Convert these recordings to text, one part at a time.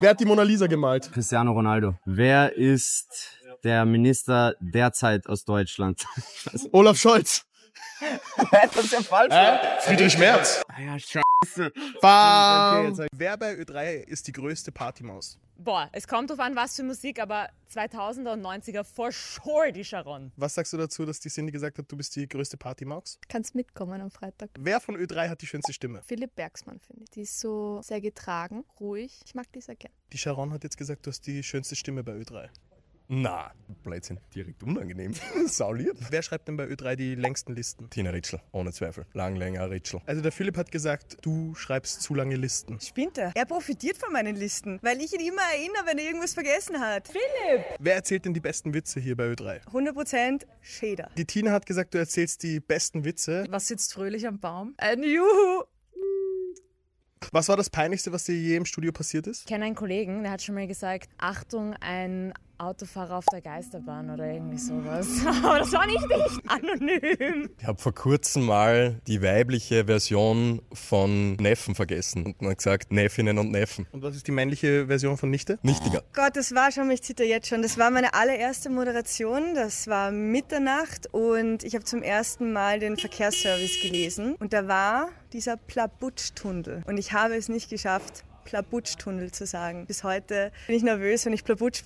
Wer hat die Mona Lisa gemalt? Cristiano Ronaldo. Wer ist der Minister derzeit aus Deutschland? Olaf Scholz. Das ist ja falsch. Friedrich Merz. Ja, scheiße. Bam. Wer bei Ö3 ist die größte Partymaus? Boah, es kommt drauf an, was für Musik, aber 2000er und 90er for sure die Sharon. Was sagst du dazu, dass die Cindy gesagt hat, du bist die größte Partymaus? Kannst mitkommen am Freitag. Wer von Ö3 hat die schönste Stimme? Philipp Bergsmann, finde ich. Die ist so sehr getragen, ruhig. Ich mag die sehr gern. Die Sharon hat jetzt gesagt, du hast die schönste Stimme bei Ö3. Na, Blödsinn, direkt unangenehm. Sauliert. Wer schreibt denn bei Ö3 die längsten Listen? Tina Ritschl, ohne Zweifel. Länger Ritschl. Also der Philipp hat gesagt, du schreibst zu lange Listen. Spinnt er? Er profitiert von meinen Listen, weil ich ihn immer erinnere, wenn er irgendwas vergessen hat. Philipp! Wer erzählt denn die besten Witze hier bei Ö3? 100% Shader. Die Tina hat gesagt, du erzählst die besten Witze. Was sitzt fröhlich am Baum? Ein Juhu! Was war das Peinlichste, was dir je im Studio passiert ist? Ich kenne einen Kollegen, der hat schon mal gesagt, Achtung, ein Autofahrer auf der Geisterbahn oder irgendwie sowas. Aber das war nicht ich, anonym. Ich habe vor kurzem mal die weibliche Version von Neffen vergessen und dann gesagt Neffinnen und Neffen. Und was ist die männliche Version von Nichte? Nichtiger. Gott, das war schon, ich zitter jetzt schon. Das war meine allererste Moderation. Das war Mitternacht und ich habe zum ersten Mal den Verkehrsservice gelesen. Und da war dieser Plabutsch-Tunnel. Und ich habe es nicht geschafft, Plabutsch-Tunnel zu sagen. Bis heute bin ich nervös, wenn ich Plabutsch...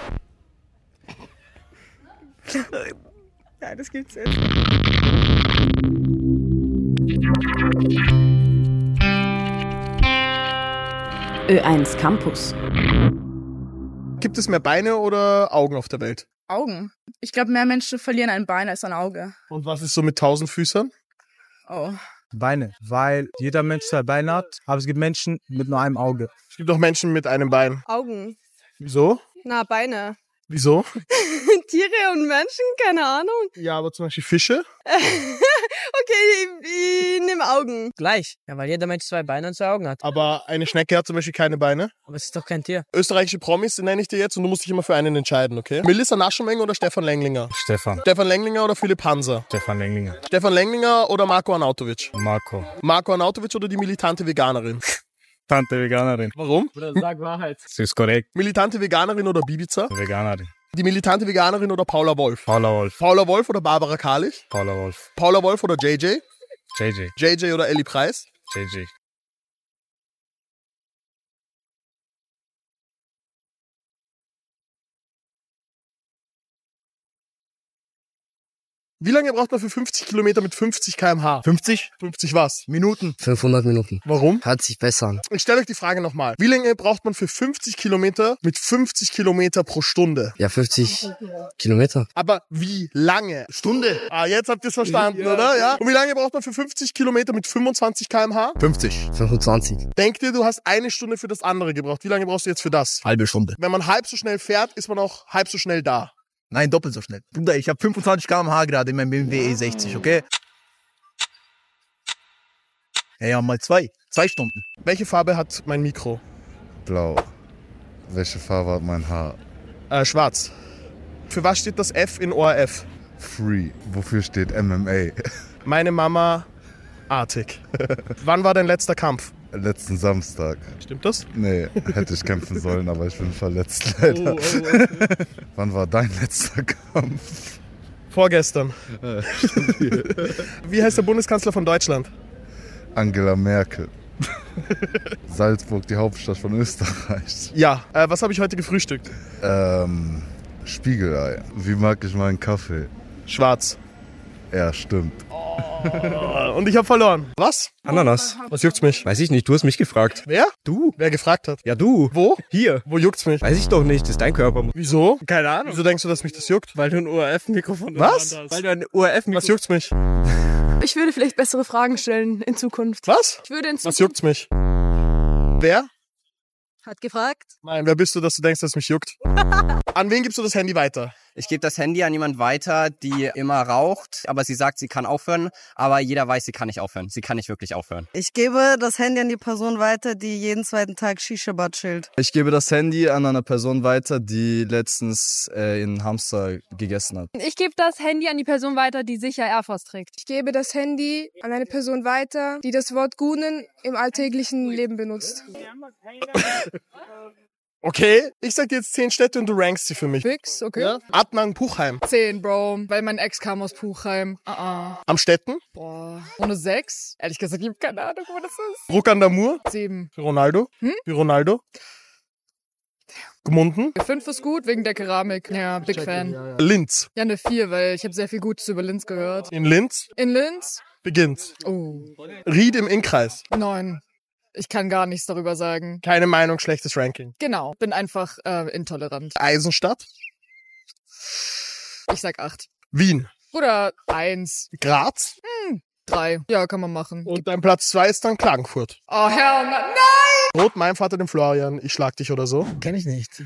Nein, das gibt's jetzt. Ö1 Campus. Gibt es mehr Beine oder Augen auf der Welt? Augen. Ich glaube, mehr Menschen verlieren ein Bein als ein Auge. Und was ist so mit 1000 Füßern? Oh. Beine, weil jeder Mensch 2 Beine hat, aber es gibt Menschen mit nur einem Auge. Es gibt auch Menschen mit einem Bein. Augen. Wieso? Na, Beine. Wieso? Tiere und Menschen? Keine Ahnung. Ja, aber zum Beispiel Fische. Okay, ich nehme Augen. Gleich. Ja, weil jeder Mensch 2 Beine und 2 Augen hat. Aber eine Schnecke hat zum Beispiel keine Beine. Aber es ist doch kein Tier. Österreichische Promis nenne ich dir jetzt und du musst dich immer für einen entscheiden, okay? Melissa Naschenmeng oder Stefan Lenglinger? Stefan. Stefan Lenglinger oder Philipp Hanser? Stefan Lenglinger. Stefan Lenglinger oder Marco Arnautovic? Marco. Marco Arnautovic oder die militante Veganerin? Tante Veganerin. Warum? Oder sag Wahrheit. Das ist korrekt. Militante Veganerin oder Bibiza? Veganerin. Die militante Veganerin oder Paula Wolf? Paula Wolf. Paula Wolf oder Barbara Karlich? Paula Wolf. Paula Wolf oder JJ? JJ. JJ oder Ellie Preis? JJ. Wie lange braucht man für 50 Kilometer mit 50 km/h? 50? 50 was? Minuten. 500 Minuten. Warum? Hört sich besser an. Ich stelle euch die Frage nochmal. Wie lange braucht man für 50 Kilometer mit 50 Kilometer pro Stunde? Ja, 50 Kilometer. Aber wie lange? Stunde. Ah, jetzt habt ihr es verstanden, oder? Ja. Und wie lange braucht man für 50 Kilometer mit 25 km/h? 50. 25. Denkt ihr, du hast eine Stunde für das andere gebraucht. Wie lange brauchst du jetzt für das? Halbe Stunde. Wenn man halb so schnell fährt, ist man auch halb so schnell da. Nein, doppelt so schnell. Bruder, ich habe 25 km/h gerade in meinem BMW E60, okay? Ja, mal 2. 2 Stunden. Welche Farbe hat mein Mikro? Blau. Welche Farbe hat mein Haar? Schwarz. Für was steht das F in ORF? Free. Wofür steht MMA? Meine Mama artig. Wann war dein letzter Kampf? Letzten Samstag. Stimmt das? Nee, hätte ich kämpfen sollen, aber ich bin verletzt leider. Okay. Wann war dein letzter Kampf? Vorgestern. Wie heißt der Bundeskanzler von Deutschland? Angela Merkel. Salzburg, die Hauptstadt von Österreich. Ja, was habe ich heute gefrühstückt? Spiegelei. Wie mag ich meinen Kaffee? Schwarz. Ja, stimmt. Und ich habe verloren. Was? Ananas. Was juckt's mich? Weiß ich nicht, du hast mich gefragt. Wer? Du? Wer gefragt hat? Ja, du. Wo? Hier. Wo juckt's mich? Weiß ich doch nicht, das ist dein Körper. Wieso? Keine Ahnung. Wieso denkst du, dass mich das juckt? Weil du ein ORF-Mikrofon Was? Weil du ein ORF-Mikrofon... Was juckt's mich? Ich würde vielleicht bessere Fragen stellen in Zukunft. Was? Ich würde in Zukunft... Was juckt's mich? Wer? Hat gefragt. Nein, wer bist du, dass du denkst, dass es mich juckt? An wen gibst du das Handy weiter? Ich gebe das Handy an jemand weiter, die immer raucht, aber sie sagt, sie kann aufhören, aber jeder weiß, sie kann nicht aufhören. Sie kann nicht wirklich aufhören. Ich gebe das Handy an die Person weiter, die jeden zweiten Tag Shisha-Bar chillt. Ich gebe das Handy an eine Person weiter, die letztens in Hamster gegessen hat. Ich gebe das Handy an die Person weiter, die sicher Air Force trägt. Ich gebe das Handy an eine Person weiter, die das Wort Gunen im alltäglichen Leben benutzt. Okay, ich sag dir jetzt 10 Städte und du rankst sie für mich. Fix, okay. Ja? Adnang, Puchheim. 10, Bro, weil mein Ex kam aus Puchheim. Amstetten. Boah. Ohne 6? Ehrlich gesagt, ich habe keine Ahnung, wo das ist. Ruck an der Mur. 7. Für Ronaldo. Für Ronaldo. Gmunden. 5 ist gut, wegen der Keramik. Ja, Big Fan. Ja. Linz. Ja, eine 4, weil ich habe sehr viel Gutes über Linz gehört. In Linz. In Linz? Beginnt. Oh. Ried im Innkreis. 9. Ich kann gar nichts darüber sagen. Keine Meinung, schlechtes Ranking. Genau, bin einfach intolerant. Eisenstadt. Ich sag 8. Wien. Oder 1. Graz. 3. Ja, kann man machen. Und dein Platz 2 ist dann Klagenfurt. Oh, Herr, nein! Rot, mein Vater, den Florian, ich schlag dich oder so. Kenn ich nicht.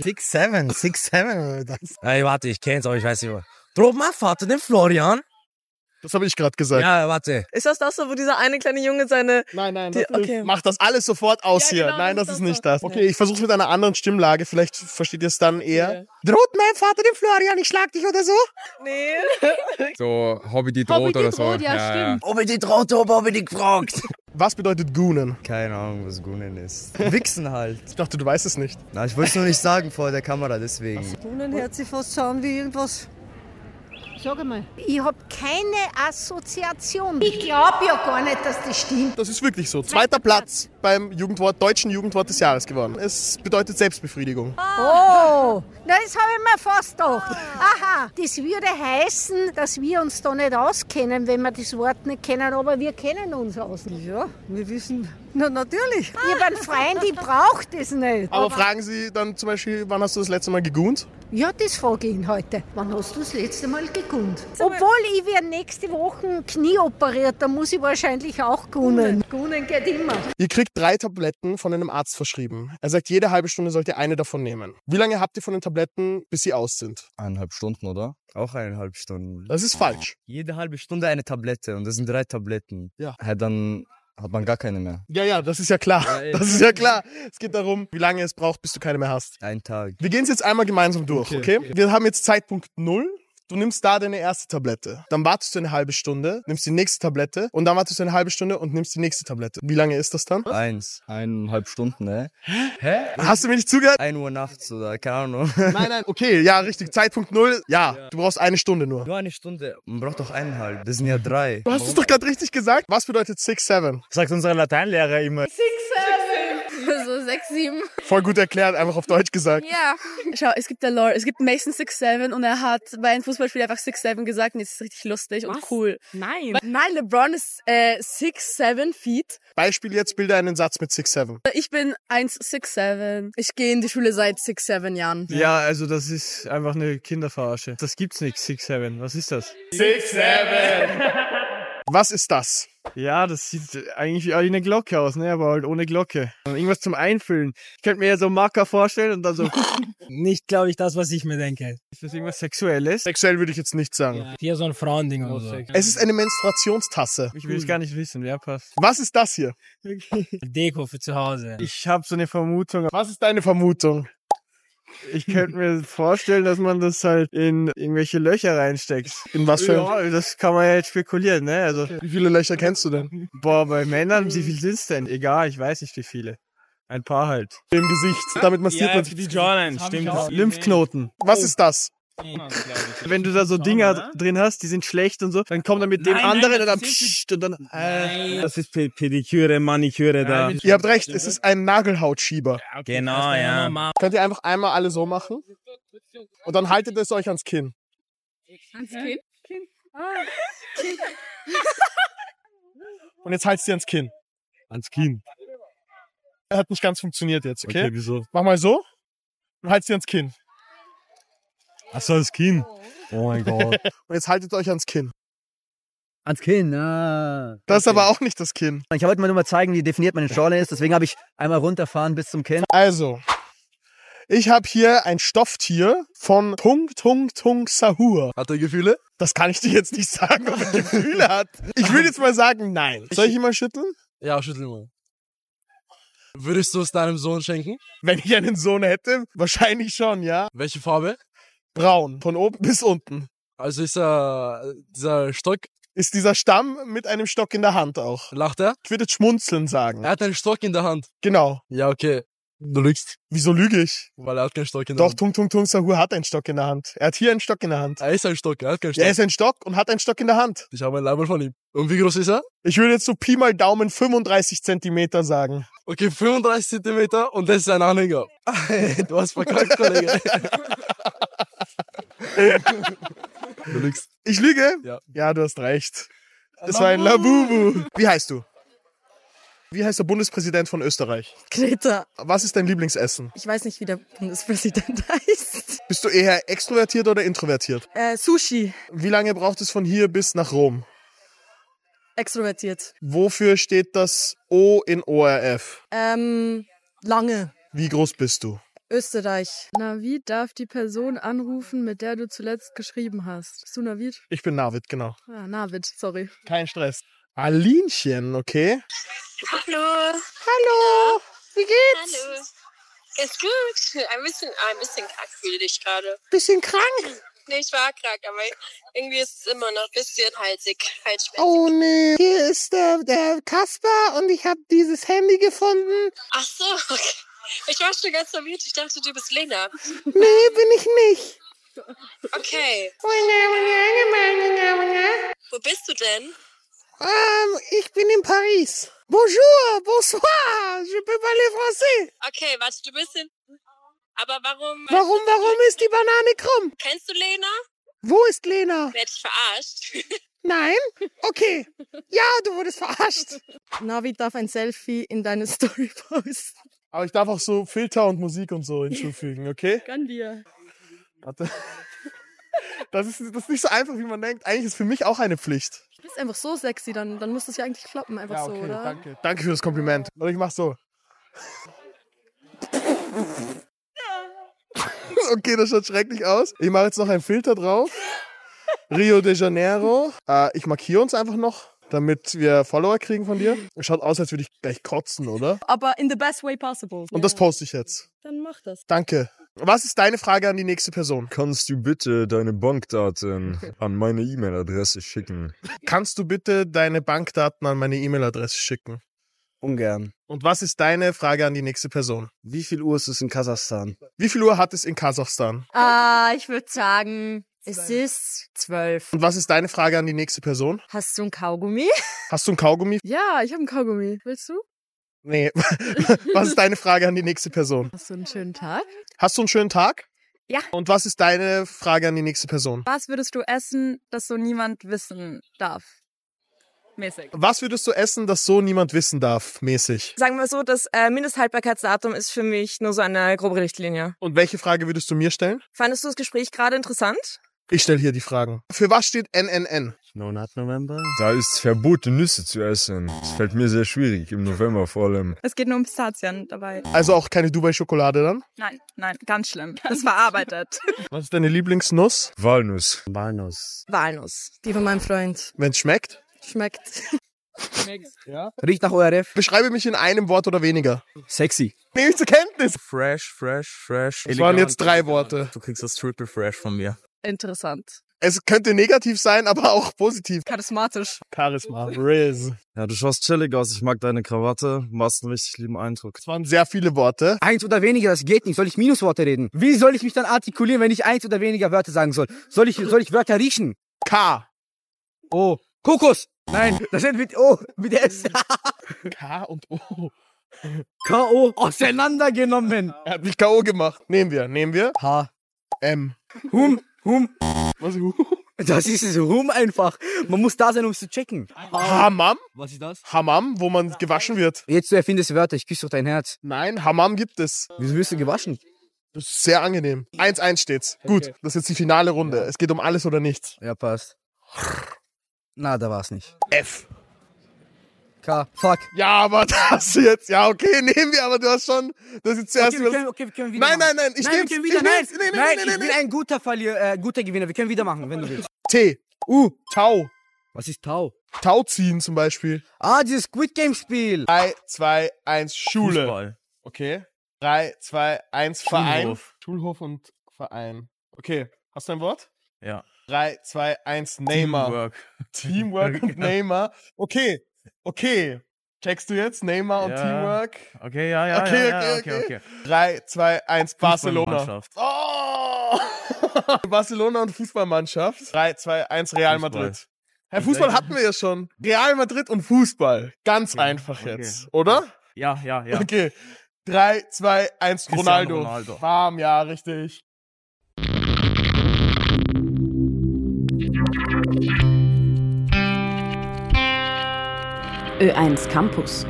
6-7. Ey, warte, ich kenn's, aber ich weiß nicht mehr. Rot, mein Vater, den Florian. Das habe ich gerade gesagt. Ja, warte. Ist das wo dieser eine kleine Junge seine... Nein, okay. Mach das alles sofort aus Ja, hier. genau, Nein, das ist nicht das. Nee. Okay, ich versuche mit einer anderen Stimmlage. Vielleicht versteht ihr es dann eher. Droht mein Vater den Florian, ich schlag dich oder so? Nee. So, Hobby die droht oder so. Ja, stimmt. Hobby die droht, Hobby die gefragt. Was bedeutet Goonen? Keine Ahnung, was Goonen ist. Wichsen halt. Ich dachte, du weißt es nicht. Na, ich wollte es nur nicht sagen vor der Kamera, deswegen. Goonen hört sich fast so an wie irgendwas. Sag einmal. Ich habe keine Assoziation. Ich glaube ja gar nicht, dass das stimmt. Das ist wirklich so. 2. Platz beim deutschen Jugendwort des Jahres geworden. Es bedeutet Selbstbefriedigung. Oh, na, das habe ich mir fast gedacht. Aha, das würde heißen, dass wir uns da nicht auskennen, wenn wir das Wort nicht kennen, aber wir kennen uns aus. Ja, wir wissen, na natürlich. Ich habe einen Freund, ich brauche das nicht. Aber fragen Sie dann zum Beispiel, wann hast du das letzte Mal gegoont? Ja, das frage ich ihn heute. Wann hast du das letzte Mal gegunnt? Obwohl, ich werde nächste Woche Knie operiert, da muss ich wahrscheinlich auch gunnen. Gunnen geht immer. Ihr kriegt 3 Tabletten von einem Arzt verschrieben. Er sagt, jede halbe Stunde sollt ihr eine davon nehmen. Wie lange habt ihr von den Tabletten, bis sie aus sind? 1,5 Stunden, oder? Auch 1,5 Stunden. Das ist falsch. Jede halbe Stunde eine Tablette und das sind 3 Tabletten. Ja. Dann hat man gar keine mehr. Ja, das ist ja klar. Das ist ja klar. Es geht darum, wie lange es braucht, bis du keine mehr hast. Ein Tag. Wir gehen es jetzt einmal gemeinsam durch, okay? Wir haben jetzt Zeitpunkt 0. Du nimmst da deine erste Tablette. Dann wartest du eine halbe Stunde, nimmst die nächste Tablette und dann wartest du eine halbe Stunde und nimmst die nächste Tablette. Wie lange ist das dann? 1,5 Stunden, ne? Hä? Hast du mir nicht zugehört? 1 Uhr nachts oder keine Ahnung. Nein, okay, ja, richtig. Zeitpunkt 0, ja. Du brauchst 1 Stunde nur. Nur 1 Stunde. Man braucht doch 1,5. Das sind ja 3. Du hast es doch gerade richtig gesagt. Was bedeutet 6-7? Sagt unser Lateinlehrer immer. 6-7. So 6-7. Voll gut erklärt, einfach auf Deutsch gesagt. Ja. Schau, es gibt Mason 6-7 und er hat bei einem Fußballspiel einfach 6-7 gesagt und jetzt ist es richtig lustig und cool. Nein. Nein, LeBron ist 6-7 feet. Beispiel jetzt, bilde einen Satz mit 6-7. Ich bin 1,67. Ich gehe in die Schule seit 6-7 Jahren. Ja, also das ist einfach eine Kinderverarsche. Das gibt's nicht, 6-7. Was ist das? 6-7! Was ist das? Ja, das sieht eigentlich wie eine Glocke aus, ne? Aber halt ohne Glocke. Und irgendwas zum Einfüllen. Ich könnte mir ja so Marker vorstellen und dann so... Nicht, glaube ich, das, was ich mir denke. Ist das irgendwas Sexuelles? Sexuell würde ich jetzt nicht sagen. Ja. Hier so ein Frauending oder so. Es ist eine Menstruationstasse. Ich will es gar nicht wissen, wer passt. Was ist das hier? Deko für zu Hause. Ich habe so eine Vermutung. Was ist deine Vermutung? Ich könnte mir vorstellen, dass man das halt in irgendwelche Löcher reinsteckt. In was für? Ja, das kann man ja jetzt spekulieren, ne? Also, wie viele Löcher kennst du denn? Boah, bei Männern, wie viel sind's denn? Egal, ich weiß nicht wie viele. Ein paar halt. Im Gesicht. Damit massiert man für die Jawline, stimmt. Lymphknoten. Was ist das? Wenn du da so Dinger drin hast, die sind schlecht und so, dann kommt er mit dem anderen und dann pssst und dann... Das ist Pediküre, Maniküre da. Ihr habt recht, es ist ein Nagelhautschieber. Genau, ja. Könnt ihr einfach einmal alle so machen? Und dann haltet es euch ans Kinn. Ans Kinn? Kinn. Und jetzt haltst du ans Kinn. Ans Kinn. Hat nicht ganz funktioniert jetzt, okay? Okay, wieso? Mach mal so und haltst dir ans Kinn. Ach so, das Kinn. Oh mein Gott. Und jetzt haltet euch ans Kinn. Ans Kinn, ah. Das ist aber auch nicht das Kinn. Ich wollte mal nur mal zeigen, wie definiert meine Jawline ist. Deswegen habe ich einmal runterfahren bis zum Kinn. Also, ich habe hier ein Stofftier von Tung Sahur. Hat er Gefühle? Das kann ich dir jetzt nicht sagen, ob er Gefühle hat. Ich würde jetzt mal sagen, nein. Soll ich ihn mal schütteln? Ja, schüttel mal. Würdest du es deinem Sohn schenken? Wenn ich einen Sohn hätte, wahrscheinlich schon, ja. Welche Farbe? Braun, von oben bis unten. Also ist dieser Stock... Ist dieser Stamm mit einem Stock in der Hand auch. Lacht er? Ich würde jetzt schmunzeln sagen. Er hat einen Stock in der Hand. Genau. Ja, okay. Du lügst. Wieso lüge ich? Weil er hat keinen Stock in der Doch, Hand. Tung Tung Tung Sahur hat einen Stock in der Hand. Er hat hier einen Stock in der Hand. Er ist ein Stock, er hat keinen Stock. Ja, er ist ein Stock und hat einen Stock in der Hand. Ich habe ein Label von ihm. Und wie groß ist er? Ich würde jetzt so Pi mal Daumen 35 Zentimeter sagen. Okay, 35 Zentimeter und das ist ein Anhänger. Du hast verkackt, Kollege. Du lügst. Ich lüge? Ja. Ja, du hast recht. Das war ein Labubu. Wie heißt du? Wie heißt der Bundespräsident von Österreich? Greta. Was ist dein Lieblingsessen? Ich weiß nicht, wie der Bundespräsident heißt. Bist du eher extrovertiert oder introvertiert? Sushi. Wie lange braucht es von hier bis nach Rom? Extrovertiert. Wofür steht das O in ORF? Lange. Wie groß bist du? Österreich. Navid darf die Person anrufen, mit der du zuletzt geschrieben hast. Bist du Navid? Ich bin Navid, genau. Ja, Navid, sorry. Kein Stress. Alinchen, okay? Hallo. Hallo. Wie geht's? Hallo. Geht's gut. Ein bisschen krank fühle ich gerade. Bisschen krank? Nee, ich war krank, aber irgendwie ist es immer noch ein bisschen halsschmerzig. Oh nee. Hier ist der Kasper und ich habe dieses Handy gefunden. Ach so, okay. Ich war schon ganz verwirrt. Ich dachte, du bist Lena. Nee, bin ich nicht. Okay. Wo bist du denn? Ich bin in Paris. Bonjour, bonsoir, je peux parler français. Okay, warte, du bist in... Aber warum... Warum ist die Banane krumm? Kennst du Lena? Wo ist Lena? Werd ich verarscht? Nein? Okay. Ja, du wurdest verarscht. Navid darf ein Selfie in deine Story posten. Aber ich darf auch so Filter und Musik und so hinzufügen, okay? Kann dir. Warte. Das ist nicht so einfach, wie man denkt. Eigentlich ist für mich auch eine Pflicht. Du bist einfach so sexy, dann muss das ja eigentlich klappen, einfach Ja, so, okay, oder? danke. Danke für das Kompliment. Und ich mach so. Okay, das schaut schrecklich aus. Ich mache jetzt noch einen Filter drauf. Rio de Janeiro. Ich markiere uns einfach noch, damit wir Follower kriegen von dir. Schaut aus, als würde ich gleich kotzen, oder? Aber in the best way possible. Und das poste ich jetzt. Dann mach das. Danke. Was ist deine Frage an die nächste Person? Kannst du bitte deine Bankdaten an meine E-Mail-Adresse schicken? Kannst du bitte deine Bankdaten an meine E-Mail-Adresse schicken? Ungern. Und was ist deine Frage an die nächste Person? Wie viel Uhr ist es in Kasachstan? Wie viel Uhr hat es in Kasachstan? Ich würde sagen, es ist 12. Und was ist deine Frage an die nächste Person? Hast du ein Kaugummi? Hast du ein Kaugummi? Ja, ich habe ein Kaugummi. Willst du? Nee. Was ist deine Frage an die nächste Person? Hast du einen schönen Tag? Hast du einen schönen Tag? Ja. Und was ist deine Frage an die nächste Person? Was würdest du essen, das so niemand wissen darf? Mäßig. Was würdest du essen, das so niemand wissen darf, mäßig? Sagen wir so, das Mindesthaltbarkeitsdatum ist für mich nur so eine grobe Richtlinie. Und welche Frage würdest du mir stellen? Fandest du das Gespräch gerade interessant? Ich stelle hier die Fragen. Für was steht NNN? No Nut November? Da ist verboten, Nüsse zu essen. Das fällt mir sehr schwierig, im November vor allem. Es geht nur um Pistazien dabei. Also auch keine Dubai-Schokolade dann? Nein, ganz schlimm. Das verarbeitet. Was ist deine Lieblingsnuss? Walnuss. Walnuss. Die von meinem Freund. Wenn's schmeckt? Schmeckt. Ja. Riecht nach ORF. Beschreibe mich in einem Wort oder weniger. Sexy. Nehme ich zur Kenntnis. Fresh. Das waren jetzt 3 Worte. Du kriegst das Triple Fresh von mir. Interessant. Es könnte negativ sein, aber auch positiv. Charismatisch. Charisma. Riz. Ja, du schaust chillig aus. Ich mag deine Krawatte. Machst einen richtig lieben Eindruck. Das waren sehr viele Worte. 1 oder weniger, das geht nicht. Soll ich Minusworte reden? Wie soll ich mich dann artikulieren, wenn ich 1 oder weniger Wörter sagen soll? Soll ich Wörter riechen? K. O. Kokos. Nein, das sind mit O. Mit S. K und O. K.O. auseinandergenommen. Er hat mich K.O. gemacht. Nehmen wir. H. M. Hum. Was ist Hum? Das ist es, Hum einfach. Man muss da sein, um es zu checken. Hammam? Was ist das? Hammam, wo man gewaschen wird. Jetzt du erfindest Wörter, ich küsse doch dein Herz. Nein, Hammam gibt es. Wieso wirst du gewaschen? Das ist sehr angenehm. 1-1 steht's. Okay. Gut, das ist jetzt die finale Runde. Ja. Es geht um alles oder nichts. Ja, passt. Na, da war's nicht. F. K. Fuck. Ja, aber das jetzt. Ja, okay, nehmen wir, aber du hast schon. Das ist zuerst. Okay, wir können wieder nein, machen. Nein, ich nehm's. Wir können wieder. Nein, ich bin ein guter guter Gewinner. Wir können wieder machen, wenn du willst. T. Tau. Was ist Tau? Tau ziehen zum Beispiel. Dieses Squid Game Spiel. 3, 2, 1, Schule. Fußball. Okay. 3, 2, 1, Verein. Schulhof und Verein. Okay. Hast du ein Wort? Ja. 3, 2, 1, Neymar. Teamwork und Neymar. Okay. Checkst du jetzt? Neymar und Teamwork? Okay, ja. Okay. 3, 2, 1, Barcelona. Oh! Barcelona und Fußballmannschaft. 3, 2, 1, Real Madrid. Herr, Fußball hatten wir ja schon. Real Madrid und Fußball. Ganz einfach jetzt, oder? Ja. Okay. 3, 2, 1, Ronaldo. Bam, ja, richtig. Ö1 Campus.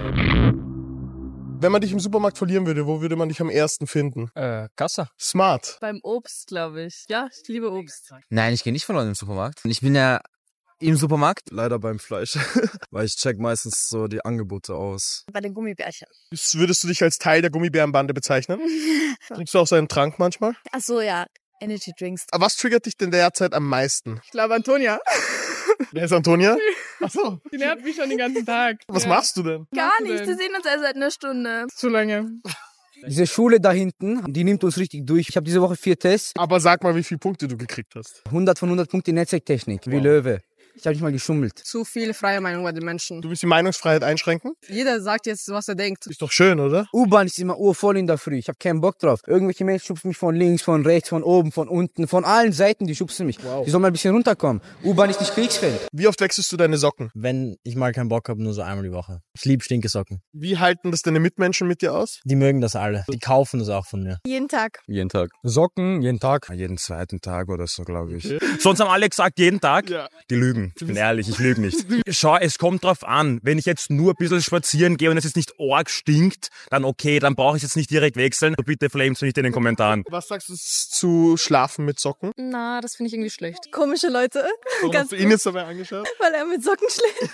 Wenn man dich im Supermarkt verlieren würde, wo würde man dich am ersten finden? Kassa. Smart. Beim Obst, glaube ich. Ja, ich liebe Obst. Nein, ich gehe nicht verloren im Supermarkt. Ich bin ja im Supermarkt. Leider beim Fleisch. Weil ich check meistens so die Angebote aus. Bei den Gummibärchen. Würdest du dich als Teil der Gummibärenbande bezeichnen? Trinkst du auch so einen Trank manchmal? Ach so, ja. Energy Drinks. Aber was triggert dich denn derzeit am meisten? Ich glaube Antonia. Wer ist Antonia? Achso. Die nervt mich schon den ganzen Tag. Was machst du denn? Gar nichts, wir sehen uns erst seit einer Stunde. Zu lange. Diese Schule da hinten, die nimmt uns richtig durch. Ich habe diese Woche 4 Tests. Aber sag mal, wie viele Punkte du gekriegt hast. 100 von 100 Punkte in Netzwerktechnik, wie Löwe. Ich habe nicht mal geschummelt. Zu viel freie Meinung bei den Menschen. Du willst die Meinungsfreiheit einschränken? Jeder sagt jetzt, was er denkt. Ist doch schön, oder? U-Bahn ist immer urvoll in der Früh. Ich habe keinen Bock drauf. Irgendwelche Mädchen schubsen mich von links, von rechts, von oben, von unten, von allen Seiten, die schubsen mich. Wow. Die sollen mal ein bisschen runterkommen. U-Bahn ist nicht Kriegsfeld. Wie oft wechselst du deine Socken? Wenn ich mal keinen Bock habe, nur so einmal die Woche. Ich liebe Stinkesocken. Wie halten das deine Mitmenschen mit dir aus? Die mögen das alle. Die kaufen das auch von mir. Jeden Tag. Jeden Tag. Socken, jeden Tag. Jeden zweiten Tag oder so, glaube ich. Okay. Sonst haben alle gesagt, jeden Tag. Ja. Die lügen. Ich bin ehrlich, ich lüge nicht. Schau, es kommt drauf an. Wenn ich jetzt nur ein bisschen spazieren gehe und es jetzt nicht arg stinkt, dann okay, dann brauche ich jetzt nicht direkt wechseln. So bitte flames nicht in den Kommentaren. Was sagst du zu Schlafen mit Socken? Na, das finde ich irgendwie schlecht. Komische Leute. Warum hast du ihn jetzt dabei angeschaut? Weil er mit Socken schläft.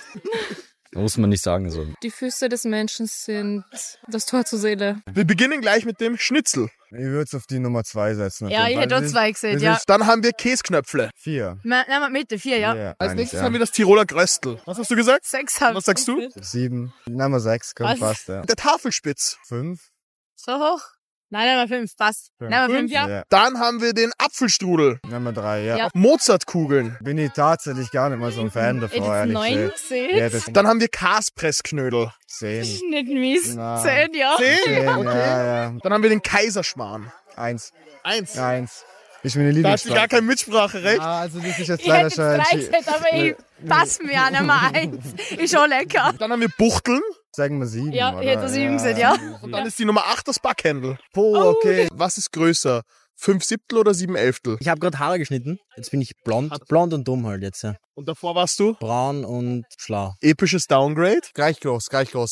Muss man nicht sagen so. Die Füße des Menschen sind das Tor zur Seele. Wir beginnen gleich mit dem Schnitzel. Ich würde es auf die Nummer 2 setzen. Ja, ich hätte auch 2 gesehen, ja. Dann haben wir Käsknöpfle. 4. Nehmen wir Mitte, 4, ja. Als nächstes haben wir das Tiroler Gröstel. Was hast du gesagt? 6 haben wir. Was sagst du? 7. Nehmen wir 6, kommt, passt, ja. Der Tafelspitz. 5. So hoch? Nein, nehmen wir 5, passt. Nehmen wir 5, ja. Dann haben wir den Apfelstrudel. Nehmen wir 3, ja. Mozartkugeln. Bin ich tatsächlich gar nicht mal so ein Fan davon, ehrlich 9 gesagt. Dann haben wir Kaspressknödel. 10. Nicht mies. Na. 10, ja. 10? Okay. Ja. Dann haben wir den Kaiserschmarrn. 1. 1. 1. Ist meine Da hat sie Lieblingssprache. gar kein Mitspracherecht. Also das ist jetzt Ich leider hätte schon jetzt 3 gesagt, aber ich passe mir an, Nummer 1. Ist schon lecker. Dann haben wir Buchteln. Sagen wir 7, Ja, oder? ich hätte 7 gesagt, ja. Und dann ist die Nummer 8 das Backhändel. Okay. Was ist größer? 5/7 oder 7/11? Ich habe gerade Haare geschnitten. Jetzt bin ich blond. Blond und dumm halt jetzt, ja. Und davor warst du? Braun und schlau. Episches Downgrade? Gleich groß.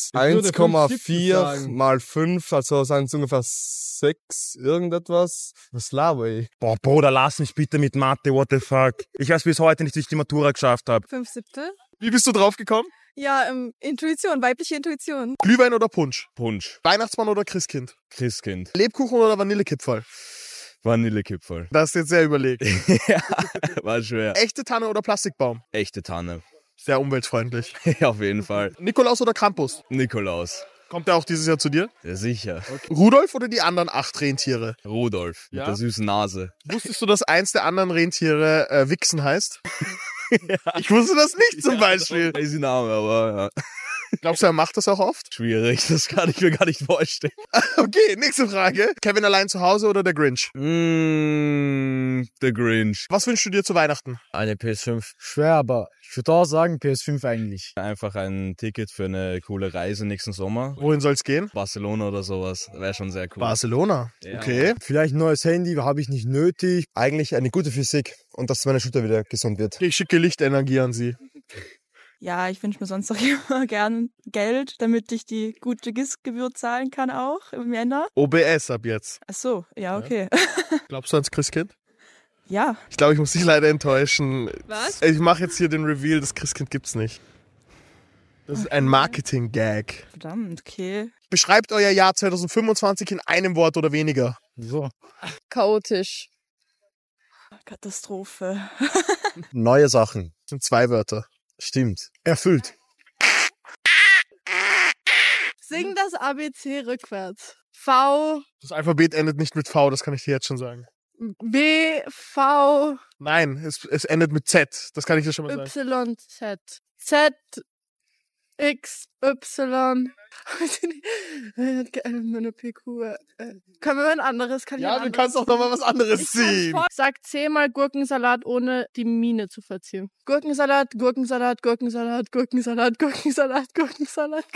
1,4 mal 5, also sind es ungefähr 6 irgendetwas. Was laber ich? Boah, Bruder, lass mich bitte mit Mathe, what the fuck. Ich weiß bis heute nicht, wie ich die Matura geschafft habe. 5/7. Wie bist du draufgekommen? Ja, Intuition, weibliche Intuition. Glühwein oder Punsch? Punsch. Weihnachtsmann oder Christkind? Christkind. Lebkuchen oder Vanillekipferl? Vanillekipferl. Das ist jetzt sehr überlegt. Ja, war schwer. Echte Tanne oder Plastikbaum? Echte Tanne. Sehr umweltfreundlich. Ja, auf jeden Fall. Nikolaus oder Krampus? Nikolaus. Kommt er auch dieses Jahr zu dir? Ja, sicher. Rudolf oder die anderen 8 Rentiere? Rudolf. Mit der süßen Nase. Wusstest du, dass eins der anderen Rentiere Wichsen heißt? Ja. Ich wusste das nicht zum Beispiel. Crazy Name, aber ja. Glaubst du, er macht das auch oft? Schwierig, das kann ich mir gar nicht vorstellen. Okay, nächste Frage. Kevin allein zu Hause oder der Grinch? Der Grinch. Was wünschst du dir zu Weihnachten? Eine PS5. Schwer, aber ich würde auch sagen PS5 eigentlich. Einfach ein Ticket für eine coole Reise nächsten Sommer. Wohin soll's gehen? Barcelona oder sowas. Wäre schon sehr cool. Barcelona? Ja. Okay. Vielleicht ein neues Handy, habe ich nicht nötig. Eigentlich eine gute Physik und dass meine Schulter wieder gesund wird. Ich schicke Lichtenergie an Sie. Ja, ich wünsche mir sonst auch immer gern Geld, damit ich die gute GIS-Gebühr zahlen kann auch im Jänner. OBS ab jetzt. Ach so, ja, okay. Glaubst du ans Christkind? Ja. Ich glaube, ich muss dich leider enttäuschen. Was? Ich mache jetzt hier den Reveal, das Christkind gibt's nicht. Das ist ein Marketing-Gag. Verdammt, okay. Beschreibt euer Jahr 2025 in einem Wort oder weniger. So. Chaotisch. Katastrophe. Neue Sachen. Das sind 2 Wörter. Stimmt. Erfüllt. Sing das ABC rückwärts. V, Das Alphabet endet nicht mit V, das kann ich dir jetzt schon sagen. B, V, Nein, es endet mit Z, das kann ich dir schon mal sagen. Y, Z. Z, XY. Meine PQ. Können wir ein anderes? Ja, du kannst doch noch mal was anderes ziehen. Sag 10-mal Gurkensalat, ohne die Miene zu verziehen. Gurkensalat, Gurkensalat, Gurkensalat, Gurkensalat, Gurkensalat, Gurkensalat,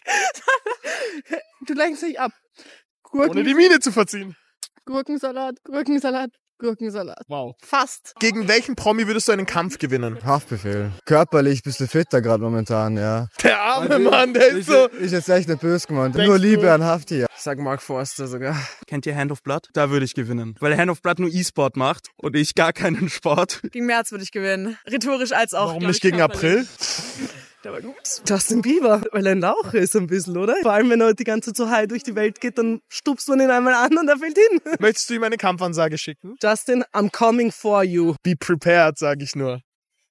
Gurkensalat. Du lenkst dich ab. Ohne die Miene zu verziehen. Gurkensalat, Gurkensalat, Gurkensalat. Wow. Fast. Gegen welchen Promi würdest du einen Kampf gewinnen? Haftbefehl. Körperlich ein bisschen fitter gerade momentan, ja. Der arme Mann, der ist so... Ich jetzt echt nicht böse gemeint. Nur Liebe an Hafti, ja. Ich sag Mark Forster sogar. Kennt ihr Hand of Blood? Da würde ich gewinnen. Weil Hand of Blood nur E-Sport macht und ich gar keinen Sport. Gegen März würde ich gewinnen. Rhetorisch als auch. Warum nicht gegen April? Der war gut. Justin Bieber, weil er ein Lauch ist ein bisschen, oder? Vor allem, wenn er die ganze Zeit so high durch die Welt geht, dann stupst man ihn einmal an und er fällt hin. Möchtest du ihm eine Kampfansage schicken? Justin, I'm coming for you. Be prepared, sage ich nur.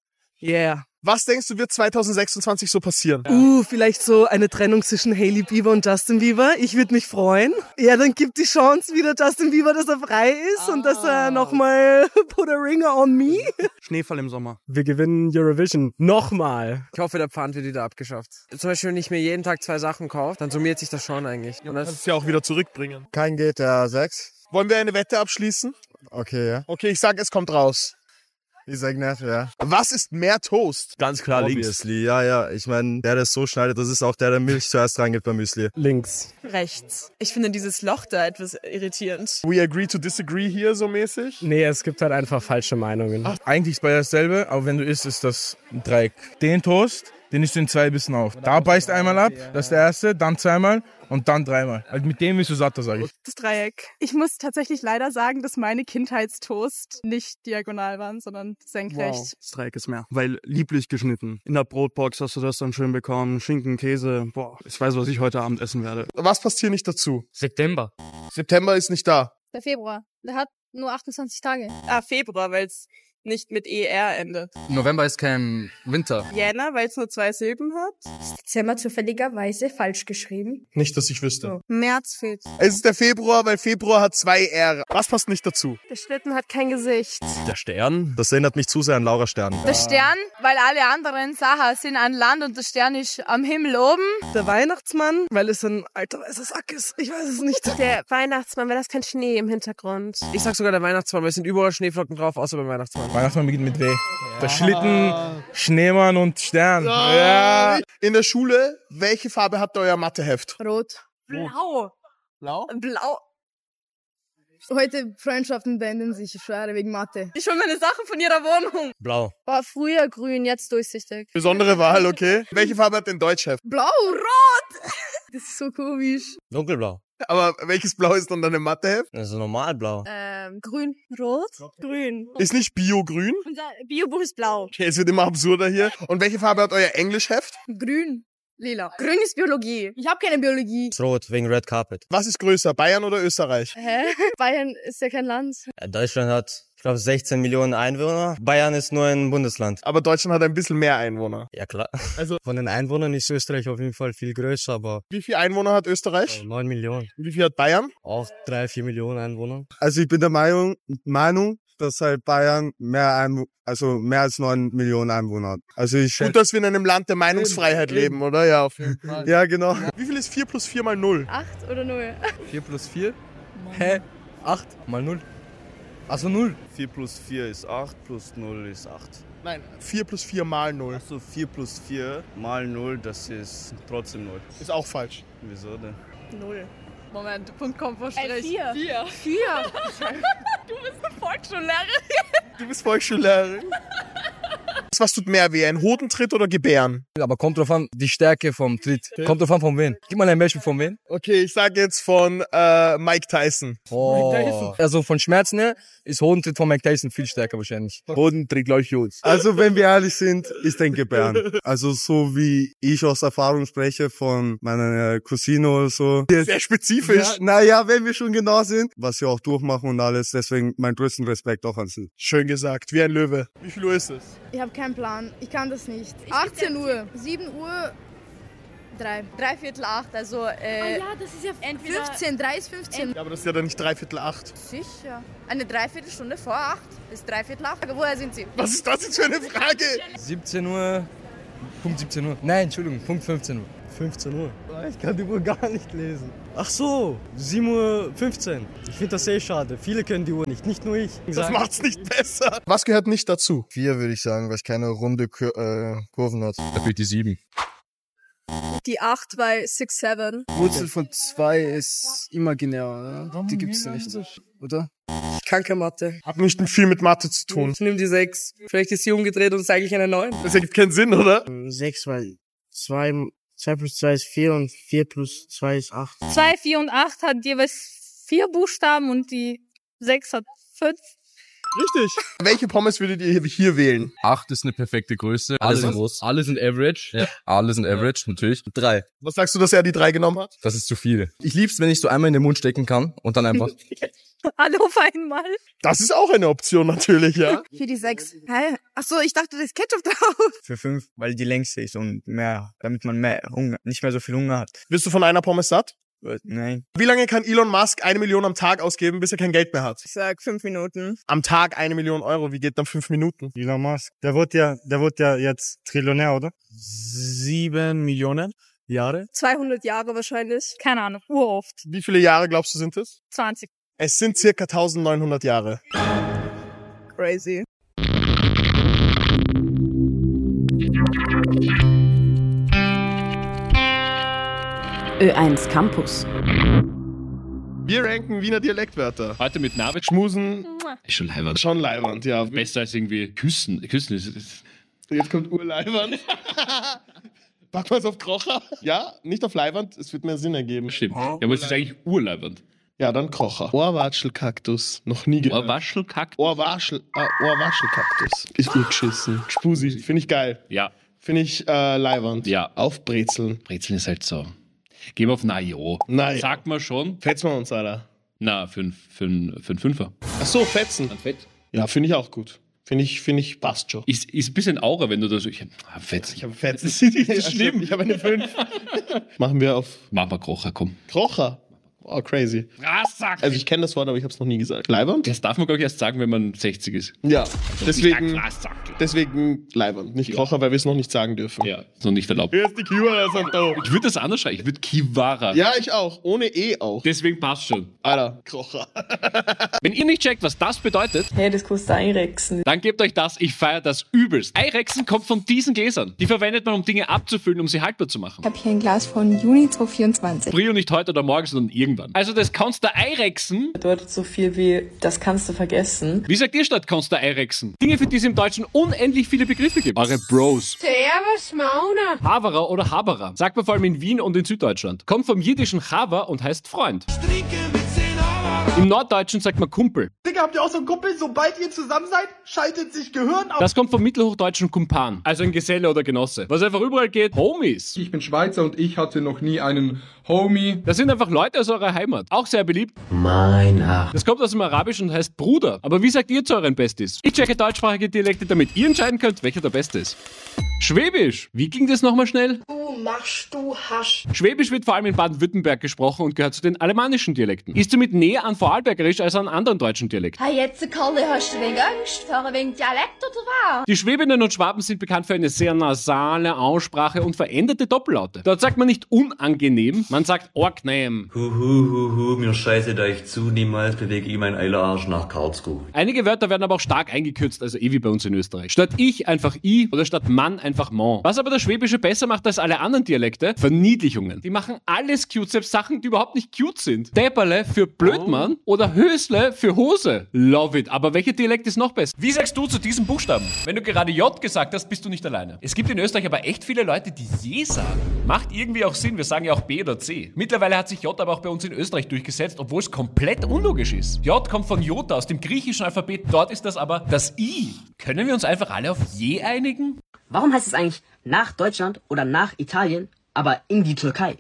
Yeah. Was denkst du, wird 2026 so passieren? Vielleicht so eine Trennung zwischen Hailey Bieber und Justin Bieber. Ich würde mich freuen. Ja, dann gibt die Chance wieder Justin Bieber, dass er frei ist und dass er nochmal put a ring on me. Schneefall im Sommer. Wir gewinnen Eurovision. Nochmal. Ich hoffe, der Pfand wird wieder abgeschafft. Zum Beispiel, wenn ich mir jeden Tag 2 Sachen kaufe, dann summiert sich das schon eigentlich. Und das kannst du ja auch wieder zurückbringen. Kein GTA 6. Wollen wir eine Wette abschließen? Okay, ja. Okay, ich sag, es kommt raus. Ich sag nicht, ja. Was ist mehr Toast? Ganz klar Obviously, ja. Ich meine, der es so schneidet, das ist auch der Milch zuerst reingeht beim Müsli. Links. Rechts. Ich finde dieses Loch da etwas irritierend. We agree to disagree hier so mäßig? Nee, es gibt halt einfach falsche Meinungen. Eigentlich ist bei dasselbe, aber wenn du isst, ist das ein Dreieck. Den Toast, den isst du in 2 Bissen auf. Da beißt einmal ab, das ist der erste, dann 2-mal und dann 3-mal. Also mit dem bist du satter, sag ich. Das Dreieck. Ich muss tatsächlich leider sagen, dass meine Kindheitstoast nicht diagonal waren, sondern senkrecht. Wow. Das Dreieck ist mehr. Weil lieblich geschnitten. In der Brotbox hast du das dann schön bekommen. Schinken, Käse. Boah, ich weiß, was ich heute Abend essen werde. Was passt hier nicht dazu? September. September ist nicht da. Der Februar. Der hat nur 28 Tage. Februar, weil es nicht mit ER endet. November ist kein Winter. Jänner, weil es nur 2 Silben hat. Ist Dezember zufälligerweise falsch geschrieben? Nicht, dass ich wüsste. März fehlt. Es ist der Februar, weil Februar hat 2 R. Was passt nicht dazu? Der Schlitten hat kein Gesicht. Der Stern? Das erinnert mich zu sehr an Laura Stern. Der Stern, weil alle anderen Sachen sind an Land und der Stern ist am Himmel oben. Der Weihnachtsmann, weil es ein alter weißer Sack ist. Ich weiß es nicht. Der Weihnachtsmann, weil das kein Schnee im Hintergrund. Ich sag sogar der Weihnachtsmann, weil es sind überall Schneeflocken drauf, außer beim Weihnachtsmann. Weihnachtsmann beginnt mit W. Ja. Der Schlitten, Schneemann und Stern. Ja. In der Schule, welche Farbe hat euer Matheheft? Rot. Blau. Blau? Blau. Heute Freundschaften beenden sich, ich schwöre, wegen Mathe. Ich hol meine Sachen von ihrer Wohnung. Blau. War früher grün, jetzt durchsichtig. Besondere Wahl, okay. Welche Farbe hat denn Deutschheft? Blau, rot! Das ist so komisch. Dunkelblau. Aber welches Blau ist dann dein Matheheft? Das ist normal blau. Grün, rot, grün. Ist nicht Bio-grün? Unser Biobuch ist blau. Okay, es wird immer absurder hier. Und welche Farbe hat euer Englischheft? Grün. Lila. Grün ist Biologie. Ich habe keine Biologie. Ist rot, wegen Red Carpet. Was ist größer, Bayern oder Österreich? Hä? Bayern ist ja kein Land. Deutschland hat, ich glaube, 16 Millionen Einwohner. Bayern ist nur ein Bundesland. Aber Deutschland hat ein bisschen mehr Einwohner. Ja, klar. Also von den Einwohnern ist Österreich auf jeden Fall viel größer, aber... Wie viele Einwohner hat Österreich? 9 Millionen. Wie viel hat Bayern? Auch 3-4 Millionen Einwohner. Also ich bin der Meinung, dass halt Bayern mehr als 9 Millionen Einwohner hat. Also ich Gut, dass wir in einem Land der Meinungsfreiheit leben, oder? Ja, auf jeden Fall. Ja, genau. Wie viel ist 4 plus 4 mal 0? 8 oder 0? 4 plus 4? Hä? 8 mal 0. Also 0. 4 plus 4 ist 8, plus 0 ist 8. Nein, 4 plus 4 mal 0. Also 4 plus 4 mal 0, das ist trotzdem 0. Ist auch falsch. Wieso denn? 0. Moment, Punkt kommt vor Strich. 4. 4. 4. Du bist eine Volksschullehrerin. Du bist Volksschullehrerin. Was tut mehr weh, ein Hodentritt oder Gebären? Aber kommt drauf an, die Stärke vom Tritt. Okay. Kommt drauf an, von wem. Gib mal ein Beispiel von wem. Okay, ich sag jetzt von Mike Tyson. Oh. Mike Tyson. Also von Schmerzen her ist Hodentritt von Mike Tyson viel stärker wahrscheinlich. Hodentritt gleich gut. Also wenn wir ehrlich sind, ist ein Gebären. Also so wie ich aus Erfahrung spreche von meiner Cousine oder so. Sehr spezifisch. Ja, naja, wenn wir schon genau sind, was wir auch durchmachen und alles. Deswegen mein größten Respekt auch an Sie. Schön gesagt, wie ein Löwe. Wie viel Uhr ist es? Ich habe keinen Plan. Ich kann das nicht. 18 Uhr. 7 Uhr. 3. 3/4/8, also ja, das ist ja entweder 15, 3 ist 15. Ja, aber das ist ja dann nicht 3/4/8. Sicher. Eine Dreiviertelstunde vor 8 bis 3/4/8. Woher sind Sie? Was ist das jetzt für eine Frage? 17 Uhr Punkt 17 Uhr. Nein, Entschuldigung, Punkt 15 Uhr. 15 Uhr. Ich kann die Uhr gar nicht lesen. Ach so, 7:15 Uhr. Ich finde das sehr schade. Viele können die Uhr nicht nur ich. Das macht's nicht besser. Was gehört nicht dazu? 4 würde ich sagen, weil es keine runde Kurven hat. Da fehlt die 7. Die 8 bei 6, 7. Wurzel von 2 ist imaginär, oder? Die gibt's nicht, oder? Ich kann keine Mathe. Hat nicht viel mit Mathe zu tun. Ich nehme die 6. Vielleicht ist sie umgedreht und ist eigentlich eine 9. Das ergibt keinen Sinn, oder? 6, weil 2 plus 2 ist 4 und 4 plus 2 ist 8. 2, 4 und 8 hat jeweils 4 Buchstaben und die 6 hat 5. Richtig. Welche Pommes würdet ihr hier wählen? 8 ist eine perfekte Größe. Alle sind groß. Alle sind average. Ja. Alle sind average, natürlich. 3. Was sagst du, dass er die 3 genommen hat? Das ist zu viel. Ich lieb's, wenn ich so einmal in den Mund stecken kann und dann einfach... Alle auf einmal. Das ist auch eine Option natürlich, ja. Für die 6. Hä? Achso, ich dachte, da ist Ketchup drauf. Für 5, weil die längste ist und mehr, damit man nicht mehr so viel Hunger hat. Bist du von einer Pommes satt? Nein. Wie lange kann Elon Musk 1 Million am Tag ausgeben, bis er kein Geld mehr hat? Ich sag 5 Minuten. Am Tag 1 Million Euro, wie geht dann 5 Minuten? Elon Musk, der wird ja jetzt Trillionär, oder? 7 Millionen Jahre? 200 Jahre wahrscheinlich. Keine Ahnung, uroft. Wie viele Jahre glaubst du sind es? 20. Es sind circa 1900 Jahre. Crazy. Ö1 Campus. Wir ranken Wiener Dialektwörter. Heute mit Navid. Schmusen. Ist schon leibernd. Schon leibernd, ja. Besser als irgendwie Küssen. Küssen ist... Jetzt kommt Urleibernd. Packen wir es auf Krocher? Ja, nicht auf Leibernd. Es wird mehr Sinn ergeben. Stimmt. Ja, aber es ist eigentlich Urleibernd. Ja, dann Krocher. Ohrwatschelkaktus. Noch nie gehört. Ohrwaschelkaktus? Ohrwaschelkaktus. Ist urgeschissen. Spusi. Finde ich geil. Ja. Finde ich leibernd. Ja. Aufbrezeln. Brezeln ist halt so. Gehen wir auf Najo. Naja. Sagt man schon. Fetzen wir uns, Alter. Na, für einen Fünfer. Ach so, fetzen. An Fett. Ja, finde ich auch gut. Finde ich, passt schon. Ist ein bisschen Aura, wenn du da so... Ich habe Fetzen. Ich habe Fetzen. Das ist nicht schlimm. Ich habe eine 5. Machen wir Krocher, komm. Krocher? Oh, crazy. Also ich kenne das Wort, aber ich habe es noch nie gesagt. Leibernd? Das darf man, glaube ich, erst sagen, wenn man 60 ist. Ja, deswegen Leibernd, nicht Krocher, weil wir es noch nicht sagen dürfen. Ja, ist noch nicht erlaubt. Hier ist die Kiwara, sagt er. Ich würde das anders schreiben. Ich würde Kiwara. Ja, ich auch. Ohne E auch. Deswegen passt schon. Alter, Krocher. Wenn ihr nicht checkt, was das bedeutet, hey, das kostet Eirexen. Dann gebt euch das. Ich feiere das übelst. Eirexen kommt von diesen Gläsern. Die verwendet man, um Dinge abzufüllen, um sie haltbar zu machen. Ich habe hier ein Glas von Juni 2024. Brio nicht heute oder morgen, sondern irgendwann. Also das kannst du Eirexen. Bedeutet so viel wie, das kannst du vergessen. Wie sagt ihr statt kannst du Eirexen? Dinge, für die es im Deutschen unendlich viele Begriffe gibt. Eure Bros. Servus, Mauna. Haverer oder Haberer. Sagt man vor allem in Wien und in Süddeutschland. Kommt vom jiddischen Haver und heißt Freund. Im Norddeutschen sagt man Kumpel. Digga, habt ihr auch so einen Kumpel? Sobald ihr zusammen seid, schaltet sich Gehirn auf. Das kommt vom mittelhochdeutschen Kumpan, also ein Geselle oder Genosse. Was einfach überall geht, Homies. Ich bin Schweizer und ich hatte noch nie einen Homie. Das sind einfach Leute aus eurer Heimat. Auch sehr beliebt. Mein Ach. Das kommt aus dem Arabischen und heißt Bruder. Aber wie sagt ihr zu euren Besties? Ich checke deutschsprachige Dialekte, damit ihr entscheiden könnt, welcher der beste ist. Schwäbisch. Wie ging das nochmal schnell? Du Hasch. Schwäbisch wird vor allem in Baden-Württemberg gesprochen und gehört zu den alemannischen Dialekten. Ist somit näher an Vorarlbergerisch als an anderen deutschen Dialekten. Hey, jetzt, Karli, hast du wegen Angst vor ein wenig Dialekt oder was? Die Schwäbinnen und Schwaben sind bekannt für eine sehr nasale Aussprache und veränderte Doppellaute. Dort sagt man nicht unangenehm, man sagt orgnehm. Mir scheißet euch zu, niemals bewege ich mein Eilerarsch nach Karlsruhe. Einige Wörter werden aber auch stark eingekürzt, also wie bei uns in Österreich. Statt ich einfach i oder statt Mann einfach man. Was aber das Schwäbische besser macht als alle anderen Dialekte, Verniedlichungen. Die machen alles cute, selbst Sachen, die überhaupt nicht cute sind. Däpperle für Blödmann oder Hösle für Hose. Love it. Aber welcher Dialekt ist noch besser? Wie sagst du zu diesem Buchstaben? Wenn du gerade J gesagt hast, bist du nicht alleine. Es gibt in Österreich aber echt viele Leute, die je sagen. Macht irgendwie auch Sinn, wir sagen ja auch B oder C. Mittlerweile hat sich J aber auch bei uns in Österreich durchgesetzt, obwohl es komplett unlogisch ist. J kommt von Jota aus dem griechischen Alphabet, dort ist das aber das I. Können wir uns einfach alle auf je einigen? Warum heißt es eigentlich nach Deutschland oder nach Italien, aber in die Türkei?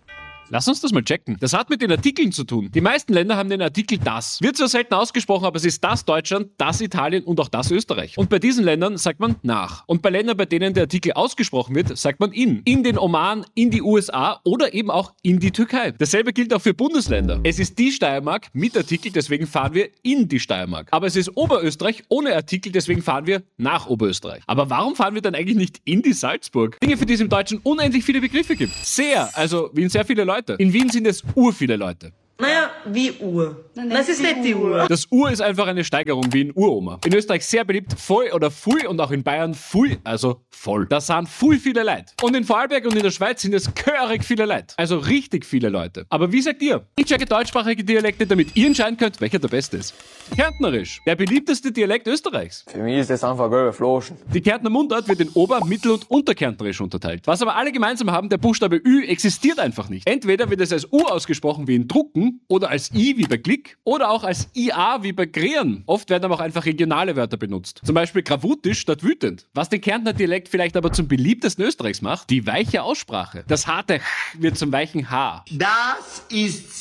Lass uns das mal checken. Das hat mit den Artikeln zu tun. Die meisten Länder haben den Artikel das. Wird zwar selten ausgesprochen, aber es ist das Deutschland, das Italien und auch das Österreich. Und bei diesen Ländern sagt man nach. Und bei Ländern, bei denen der Artikel ausgesprochen wird, sagt man in. In den Oman, in die USA oder eben auch in die Türkei. Dasselbe gilt auch für Bundesländer. Es ist die Steiermark mit Artikel, deswegen fahren wir in die Steiermark. Aber es ist Oberösterreich ohne Artikel, deswegen fahren wir nach Oberösterreich. Aber warum fahren wir dann eigentlich nicht in die Salzburg? Dinge, für die es im Deutschen unendlich viele Begriffe gibt. Sehr, also Wien sehr viele Leute. In Wien sind es urviele Leute. Naja, wie Uhr. Das ist nicht die Uhr. Das Uhr ist einfach eine Steigerung wie in Uroma. In Österreich sehr beliebt, voll oder fui und auch in Bayern fui, also voll. Da sind viele Leute. Und in Vorarlberg und in der Schweiz sind es gehörig viele Leute. Also richtig viele Leute. Aber wie sagt ihr? Ich checke deutschsprachige Dialekte, damit ihr entscheiden könnt, welcher der beste ist. Kärntnerisch, der beliebteste Dialekt Österreichs. Für mich ist das einfach gelbe Floschen. Die Kärntner Mundart wird in Ober-, Mittel- und Unterkärntnerisch unterteilt. Was aber alle gemeinsam haben, der Buchstabe Ü existiert einfach nicht. Entweder wird es als U ausgesprochen wie in Drucken oder als I wie bei Klick oder auch als IA wie bei Krähen. Oft werden aber auch einfach regionale Wörter benutzt. Zum Beispiel gravutisch statt wütend. Was den Kärntner Dialekt vielleicht aber zum beliebtesten Österreichs macht, die weiche Aussprache. Das harte Ch wird zum weichen H. Das ist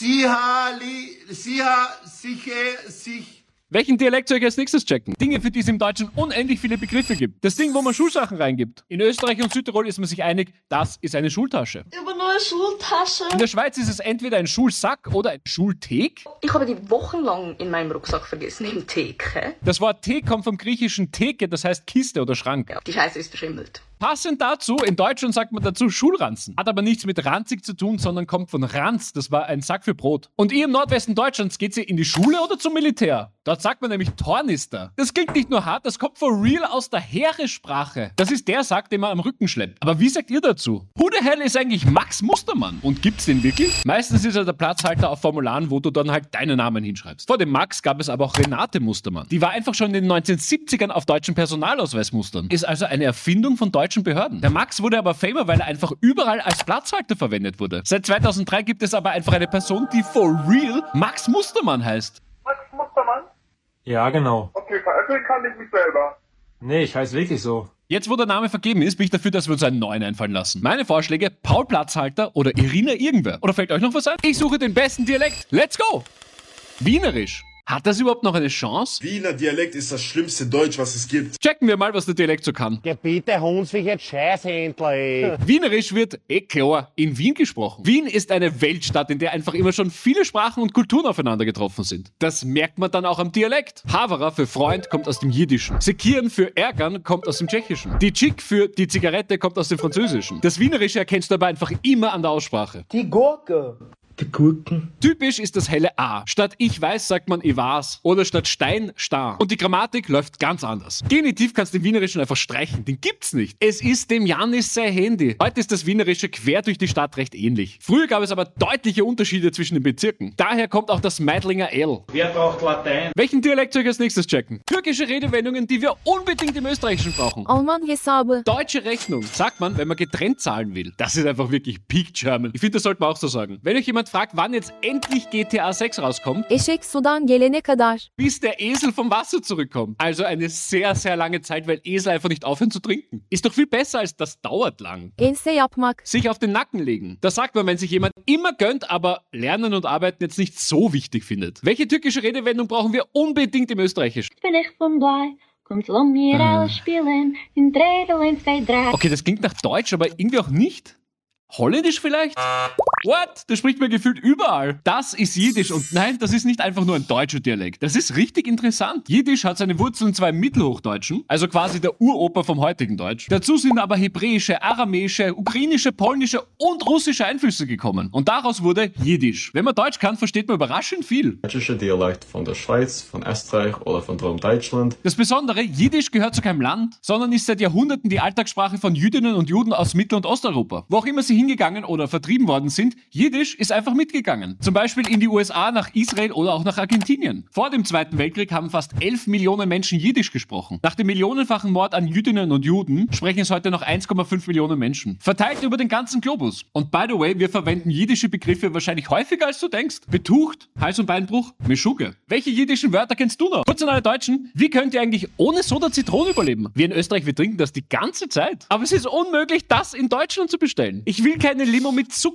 sich. Welchen Dialekt soll ich als nächstes checken? Dinge, für die es im Deutschen unendlich viele Begriffe gibt. Das Ding, wo man Schulsachen reingibt. In Österreich und Südtirol ist man sich einig, das ist eine Schultasche. Über eine Schultasche. In der Schweiz ist es entweder ein Schulsack oder ein Schulthek. Ich habe die wochenlang in meinem Rucksack vergessen, im Theke. Das Wort Thek kommt vom griechischen Theke, das heißt Kiste oder Schrank. Die Scheiße ist beschimmelt. Passend dazu, in Deutschland sagt man dazu Schulranzen. Hat aber nichts mit ranzig zu tun, sondern kommt von Ranz. Das war ein Sack für Brot. Und ihr im Nordwesten Deutschlands, geht ihr in die Schule oder zum Militär? Dort sagt man nämlich Tornister. Das klingt nicht nur hart, das kommt for real aus der Heeresprache. Das ist der Sack, den man am Rücken schleppt. Aber wie sagt ihr dazu? Who the hell ist eigentlich Max Mustermann? Und gibt's den wirklich? Meistens ist er der Platzhalter auf Formularen, wo du dann halt deinen Namen hinschreibst. Vor dem Max gab es aber auch Renate Mustermann. Die war einfach schon in den 1970ern auf deutschen Personalausweismustern. Ist also eine Erfindung von deutschen Behörden. Der Max wurde aber famous, weil er einfach überall als Platzhalter verwendet wurde. Seit 2003 gibt es aber einfach eine Person, die for real Max Mustermann heißt. Max Mustermann? Ja, genau. Okay, veröffentlichen kann ich mich selber. Nee, ich heiße wirklich so. Jetzt, wo der Name vergeben ist, bin ich dafür, dass wir uns einen neuen einfallen lassen. Meine Vorschläge, Paul Platzhalter oder Irina irgendwer. Oder fällt euch noch was ein? Ich suche den besten Dialekt. Let's go! Wienerisch. Hat das überhaupt noch eine Chance? Wiener Dialekt ist das schlimmste Deutsch, was es gibt. Checken wir mal, was der Dialekt so kann. Bitte Hunds mich jetzt Scheißhändler. Wienerisch wird, klar, in Wien gesprochen. Wien ist eine Weltstadt, in der einfach immer schon viele Sprachen und Kulturen aufeinander getroffen sind. Das merkt man dann auch am Dialekt. Havara für Freund kommt aus dem Jiddischen. Sekieren für ärgern kommt aus dem Tschechischen. Die Chick für die Zigarette kommt aus dem Französischen. Das Wienerische erkennst du aber einfach immer an der Aussprache. Die Gurke. Die Gurken. Typisch ist das helle A. Statt ich weiß sagt man ich weiß. Oder statt Stein star. Und die Grammatik läuft ganz anders. Genitiv kannst du den Wienerischen einfach streichen. Den gibt's nicht. Es ist dem Janis sein Handy. Heute ist das Wienerische quer durch die Stadt recht ähnlich. Früher gab es aber deutliche Unterschiede zwischen den Bezirken. Daher kommt auch das Meidlinger L. Wer braucht Latein? Welchen Dialekt soll ich als nächstes checken? Türkische Redewendungen, die wir unbedingt im Österreichischen brauchen. Alman hesabı. Deutsche Rechnung sagt man, wenn man getrennt zahlen will. Das ist einfach wirklich Peak German. Ich finde, das sollte man auch so sagen. Wenn euch jemand fragt, wann jetzt endlich GTA 6 rauskommt, Eşek sudan gelene kadar. bis der Esel vom Wasser zurückkommt. Also eine sehr, sehr lange Zeit, weil Esel einfach nicht aufhören zu trinken. Ist doch viel besser als das dauert lang. Ense yapmak. Sich auf den Nacken legen. Das sagt man, wenn sich jemand immer gönnt, aber Lernen und Arbeiten jetzt nicht so wichtig findet. Welche türkische Redewendung brauchen wir unbedingt im Österreichischen? Bin ich von Blei. Kommt mir alles spielen. In 3, 2, 3. Okay, das klingt nach Deutsch, aber irgendwie auch nicht. Holländisch vielleicht? What? Das spricht man gefühlt überall. Das ist Jiddisch und nein, das ist nicht einfach nur ein deutscher Dialekt. Das ist richtig interessant. Jiddisch hat seine Wurzeln zwar im Mittelhochdeutschen, also quasi der Uroper vom heutigen Deutsch. Dazu sind aber hebräische, aramäische, ukrainische, polnische und russische Einflüsse gekommen. Und daraus wurde Jiddisch. Wenn man Deutsch kann, versteht man überraschend viel. Deutsche Dialekt von der Schweiz, von Österreich oder von Deutschland. Das Besondere, Jiddisch gehört zu keinem Land, sondern ist seit Jahrhunderten die Alltagssprache von Jüdinnen und Juden aus Mittel- und Osteuropa. Wo auch immer sie hingegangen oder vertrieben worden sind, Jiddisch ist einfach mitgegangen. Zum Beispiel in die USA, nach Israel oder auch nach Argentinien. Vor dem Zweiten Weltkrieg haben fast 11 Millionen Menschen Jiddisch gesprochen. Nach dem millionenfachen Mord an Jüdinnen und Juden sprechen es heute noch 1,5 Millionen Menschen. Verteilt über den ganzen Globus. Und by the way, wir verwenden jiddische Begriffe wahrscheinlich häufiger als du denkst. Betucht, Hals- und Beinbruch, Meschuge. Welche jiddischen Wörter kennst du noch? Kurz an alle Deutschen, wie könnt ihr eigentlich ohne Soda Zitrone überleben? Wir in Österreich, wir trinken das die ganze Zeit. Aber es ist unmöglich, das in Deutschland zu bestellen. Ich will keine Limo mit Zucker, ich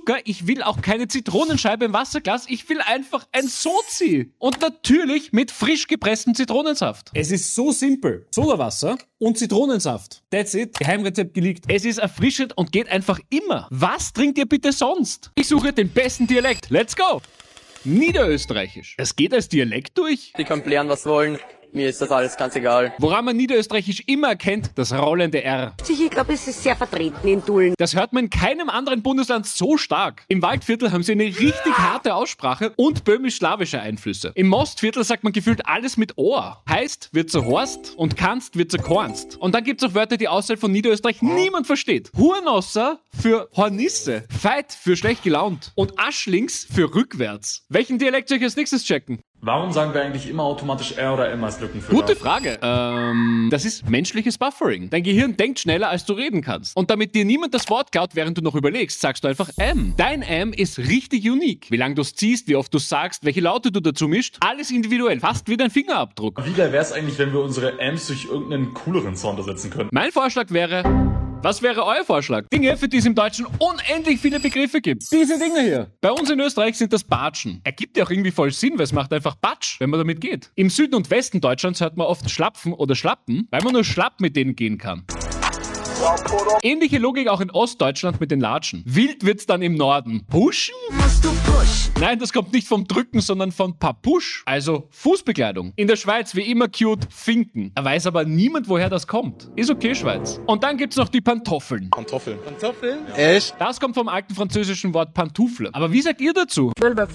Ich will auch keine Zitronenscheibe im Wasserglas. Ich will einfach ein Sozi. Und natürlich mit frisch gepresstem Zitronensaft. Es ist so simpel. Sodawasser und Zitronensaft. That's it. Geheimrezept geleakt. Es ist erfrischend und geht einfach immer. Was trinkt ihr bitte sonst? Ich suche den besten Dialekt. Let's go! Niederösterreichisch. Es geht als Dialekt durch. Die können lernen, was wollen. Mir ist das alles ganz egal. Woran man Niederösterreichisch immer erkennt, das rollende R. Ich glaube, es ist sehr vertreten in Tulln. Das hört man in keinem anderen Bundesland so stark. Im Waldviertel haben sie eine richtig harte Aussprache und böhmisch-slawische Einflüsse. Im Mostviertel sagt man gefühlt alles mit Ohr. Heißt, wird zu Horst und kannst, wird zu Kornst. Und dann gibt es auch Wörter, die außerhalb von Niederösterreich niemand versteht. Hurnosser für Hornisse, Veit für schlecht gelaunt und Aschlings für rückwärts. Welchen Dialekt soll ich als nächstes checken? Warum sagen wir eigentlich immer automatisch R oder M als Lückenfüller? Gute Frage. Das ist menschliches Buffering. Dein Gehirn denkt schneller, als du reden kannst. Und damit dir niemand das Wort klaut, während du noch überlegst, sagst du einfach M. Dein M ist richtig unique. Wie lange du es ziehst, wie oft du es sagst, welche Laute du dazu mischt, alles individuell. Fast wie dein Fingerabdruck. Wie geil wäre es eigentlich, wenn wir unsere M's durch irgendeinen cooleren Sound ersetzen könnten? Mein Vorschlag wäre... Was wäre euer Vorschlag? Dinge, für die es im Deutschen unendlich viele Begriffe gibt. Diese Dinge hier. Bei uns in Österreich sind das Batschen. Ergibt ja auch irgendwie voll Sinn, weil es macht einfach Batsch, wenn man damit geht. Im Süden und Westen Deutschlands hört man oft Schlapfen oder Schlappen, weil man nur schlapp mit denen gehen kann. Ähnliche Logik auch in Ostdeutschland mit den Latschen. Wild wird's dann im Norden. Pushen? Musst du pushen? Nein, das kommt nicht vom Drücken, sondern von Papusch, also Fußbekleidung. In der Schweiz wie immer cute Finken. Er weiß aber niemand, woher das kommt. Ist okay, Schweiz. Und dann gibt's noch die Pantoffeln. Pantoffeln? Pantoffeln? Ja. Echt? Das kommt vom alten französischen Wort Pantoufle. Aber wie sagt ihr dazu?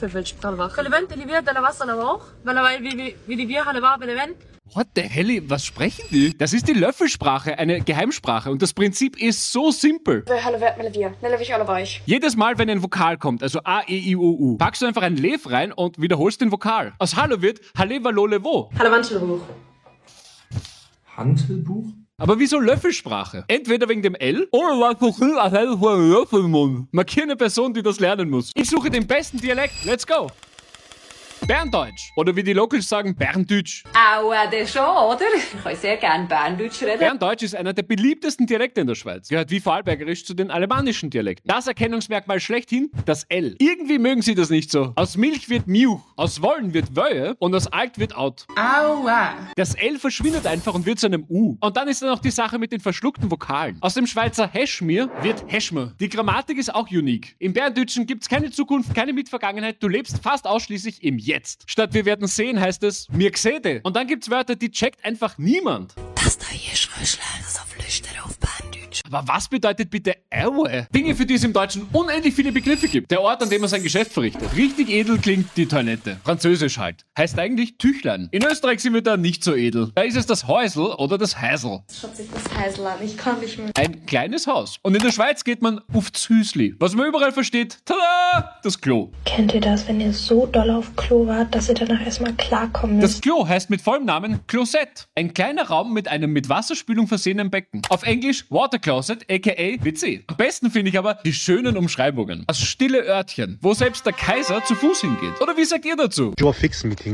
What the hell? Was sprechen die? Das ist die Löffelsprache, eine Geheimsprache. Und das Prinzip ist so simpel. Jedes Mal, wenn ein Vokal kommt, also A, E, I, O, U, packst du einfach ein Lev rein und wiederholst den Vokal. Aus Hallo wird Hallevalole-wo. Hantelbuch. Hantelbuch? Aber wieso Löffelsprache? Entweder wegen dem L oder weil so viel als hätte ich einen Löffel im Mund. Markier eine Person, die das lernen muss. Ich suche den besten Dialekt. Let's go. Berndeutsch. Oder wie die Locals sagen, Berndeutsch. Aua, das schon, oder? Ich kann sehr gern Berndeutsch reden. Berndeutsch ist einer der beliebtesten Dialekte in der Schweiz. Gehört wie Vorarlbergerisch zu den alemannischen Dialekten. Das Erkennungsmerkmal schlechthin, das L. Irgendwie mögen sie das nicht so. Aus Milch wird Miuch, aus Wollen wird Wöhe und aus Alt wird Out. Aua. Das L verschwindet einfach und wird zu einem U. Und dann ist da noch die Sache mit den verschluckten Vokalen. Aus dem Schweizer Heschmir wird Heschmer. Die Grammatik ist auch unique. Im Berndeutschen gibt's keine Zukunft, keine Mitvergangenheit. Du lebst fast ausschließlich im Jetzt. Statt wir werden sehen, heißt es mir gsehde. Und dann gibt's Wörter, die checkt einfach niemand. Das da hier Schröschlein, das auf Lüchtere auf Berndeutsch. Aber was bedeutet bitte Aue? Dinge, für die es im Deutschen unendlich viele Begriffe gibt. Der Ort, an dem man sein Geschäft verrichtet. Richtig edel klingt die Toilette. Französisch halt. Heißt eigentlich Tüchlein. In Österreich sind wir da nicht so edel. Da ist es das Häusl oder das Häsl. Schaut sich das Häusl an, ich kann nicht mehr. Ein kleines Haus. Und in der Schweiz geht man aufs Hüsli. Was man überall versteht, tada, das Klo. Kennt ihr das, wenn ihr so doll auf Klo wart, dass ihr danach erstmal klarkommen müsst? Das Klo heißt mit vollem Namen Klosett. Ein kleiner Raum mit einem mit Wasserspülung versehenen Becken. Auf Englisch Water Closet, aka WC. Am besten finde ich aber die schönen Umschreibungen. Das stille Örtchen, wo selbst der Kaiser zu Fuß hingeht. Oder wie sagt ihr dazu? Joe Fix Meeting.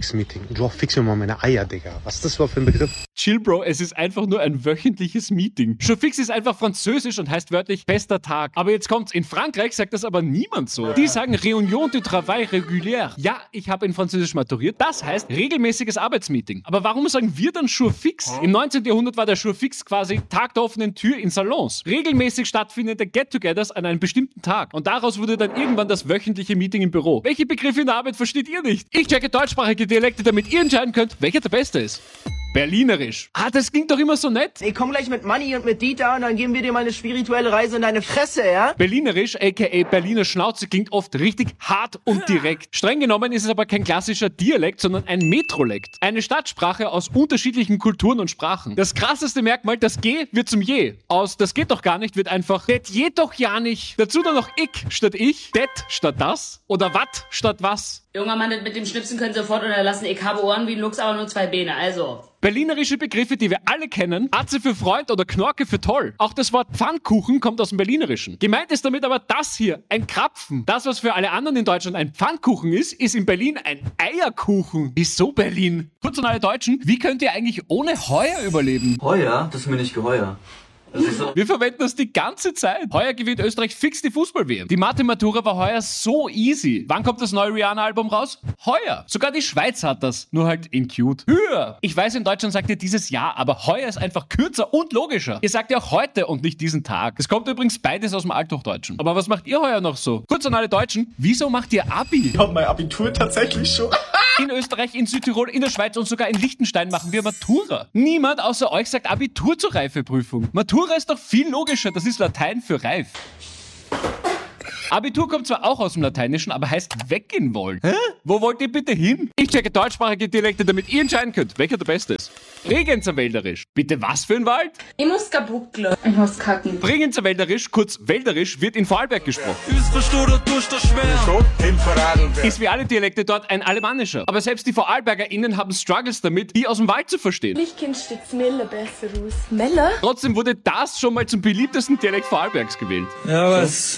Joe fix mir mal meine Eier, Digga. Was ist das für ein Begriff? Chill, Bro, es ist einfach nur ein wöchentliches Meeting. Jour fix ist einfach französisch und heißt wörtlich bester Tag. Aber jetzt kommt's, in Frankreich sagt das aber niemand so. Die sagen Réunion de travail régulière. Ja, ich habe in Französisch maturiert. Das heißt regelmäßiges Arbeitsmeeting. Aber warum sagen wir dann Jour fix? Im 19. Jahrhundert war der Jour fix quasi Tag der offenen Tür in Salons. Regelmäßig stattfindende Get-togethers an einem bestimmten Tag. Und daraus wurde dann irgendwann das wöchentliche Meeting im Büro. Welche Begriffe in der Arbeit versteht ihr nicht? Ich checke deutschsprachige Dialekte, damit ihr entscheiden könnt, welcher der beste ist. Berlinerisch. Ah, das klingt doch immer so nett. Ich komm gleich mit Manni und mit Dieter und dann geben wir dir mal eine spirituelle Reise in deine Fresse, ja? Berlinerisch, aka Berliner Schnauze, klingt oft richtig hart und direkt. Streng genommen ist es aber kein klassischer Dialekt, sondern ein Metrolekt. Eine Stadtsprache aus unterschiedlichen Kulturen und Sprachen. Das krasseste Merkmal, das G wird zum Je. Aus das geht doch gar nicht wird einfach det geht doch ja nicht. Dazu dann noch ich statt ich, det statt das oder wat statt was. Junger Mann, das mit dem Schnipsen können Sie sofort unterlassen. Ich habe Ohren wie ein Luchs, aber nur 2 Beine, also. Berlinerische Begriffe, die wir alle kennen. Atze für Freund oder Knorke für toll. Auch das Wort Pfannkuchen kommt aus dem Berlinerischen. Gemeint ist damit aber das hier, ein Krapfen. Das, was für alle anderen in Deutschland ein Pfannkuchen ist in Berlin ein Eierkuchen. Wieso Berlin? Kurz an alle Deutschen, wie könnt ihr eigentlich ohne Heuer überleben? Heuer? Das ist mir nicht geheuer. Wir verwenden das die ganze Zeit. Heuer gewinnt Österreich fix die Fußball-WM. Die Mathe-Matura war heuer so easy. Wann kommt das neue Rihanna-Album raus? Heuer. Sogar die Schweiz hat das, nur halt in cute. Höher. Ich weiß, in Deutschland sagt ihr dieses Jahr, aber heuer ist einfach kürzer und logischer. Ihr sagt ja auch heute und nicht diesen Tag. Es kommt übrigens beides aus dem Althochdeutschen. Aber was macht ihr heuer noch so? Kurz an alle Deutschen, wieso macht ihr Abi? Ich hab mein Abitur tatsächlich schon. In Österreich, in Südtirol, in der Schweiz und sogar in Liechtenstein machen wir Matura. Niemand außer euch sagt Abitur zur Reifeprüfung. Matura ist doch viel logischer, das ist Latein für reif. Abitur kommt zwar auch aus dem Lateinischen, aber heißt weggehen wollen. Hä? Wo wollt ihr bitte hin? Ich checke deutschsprachige Dialekte, damit ihr entscheiden könnt, welcher der beste ist. Bregenzer Wälderisch. Bitte was für ein Wald? Ich muss kapuckler. Ich muss kacken. Bregenzer Wälderisch, kurz Wälderisch, wird in Vorarlberg gesprochen. Ist wie alle Dialekte dort ein alemannischer. Aber selbst die VorarlbergerInnen haben Struggles damit, die aus dem Wald zu verstehen. Ich kennst jetzt Melle besser aus. Melle? Trotzdem wurde das schon mal zum beliebtesten Dialekt Vorarlbergs gewählt. Ja, was?